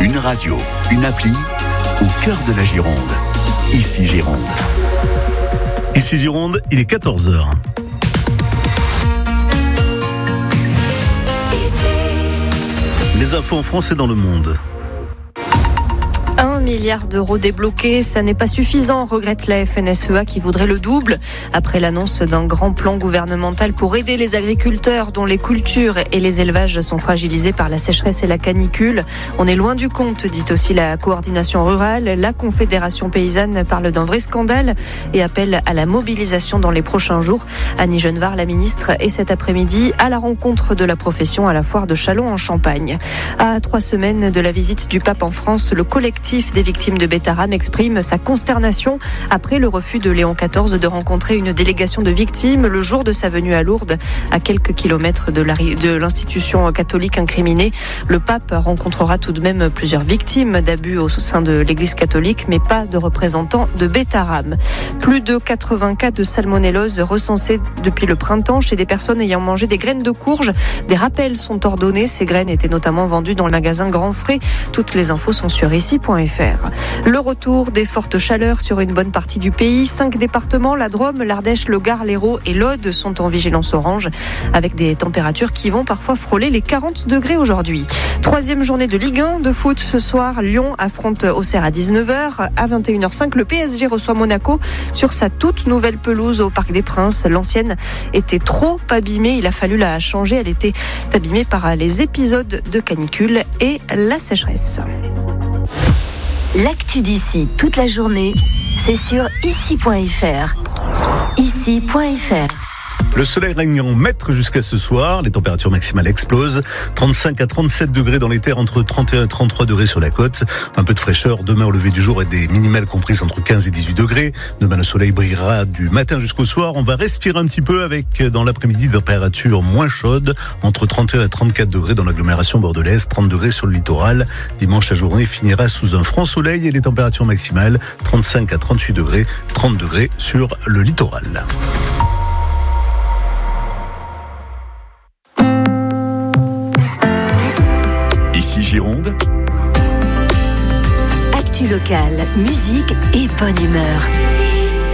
Une radio, une appli, au cœur de la Gironde. Ici Gironde. Ici Gironde, il est 14h. Les infos en France et dans le monde. 1 milliard d'euros débloqués, ça n'est pas suffisant, regrette la FNSEA qui voudrait le double. Après l'annonce d'un grand plan gouvernemental pour aider les agriculteurs dont les cultures et les élevages sont fragilisés par la sécheresse et la canicule. On est loin du compte, dit aussi la coordination rurale. La Confédération paysanne parle d'un vrai scandale et appelle à la mobilisation dans les prochains jours. Annie Genevard, la ministre, est cet après-midi à la rencontre de la profession à la foire de Châlons en Champagne. À 3 semaines de la visite du pape en France, le collectif des victimes de Bétarame exprime sa consternation après le refus de Léon XIV de rencontrer une délégation de victimes le jour de sa venue à Lourdes, à quelques kilomètres de l'institution catholique incriminée. Le pape rencontrera tout de même plusieurs victimes d'abus au sein de l'Église catholique, mais pas de représentants de Bétarame. Plus de 80 cas de salmonellose recensés depuis le printemps chez des personnes ayant mangé des graines de courge. Des rappels sont ordonnés. Ces graines étaient notamment vendues dans le magasin Grand Frais. Toutes les infos sont sur ici.fr. Le retour des fortes chaleurs sur une bonne partie du pays. 5 départements, la Drôme, l'Ardèche, le Gard, l'Hérault et l'Aude sont en vigilance orange avec des températures qui vont parfois frôler les 40 degrés aujourd'hui. 3e journée de Ligue 1 de foot ce soir. Lyon affronte Auxerre à 19h. À 21h05, le PSG reçoit Monaco sur sa toute nouvelle pelouse au Parc des Princes. L'ancienne était trop abîmée. Il a fallu la changer. Elle était abîmée par les épisodes de canicule et la sécheresse. L'actu d'ici toute la journée, c'est sur ici.fr. Ici.fr. Le soleil règne en maître jusqu'à ce soir. Les températures maximales explosent. 35 à 37 degrés dans les terres, entre 31 et 33 degrés sur la côte. Un peu de fraîcheur demain au lever du jour et des minimales comprises entre 15 et 18 degrés. Demain, le soleil brillera du matin jusqu'au soir. On va respirer un petit peu avec, dans l'après-midi, des températures moins chaudes, entre 31 et 34 degrés dans l'agglomération bordelaise, 30 degrés sur le littoral. Dimanche, la journée finira sous un franc soleil et les températures maximales 35 à 38 degrés, 30 degrés sur le littoral. Ici Gironde. Actu locale, musique et bonne humeur.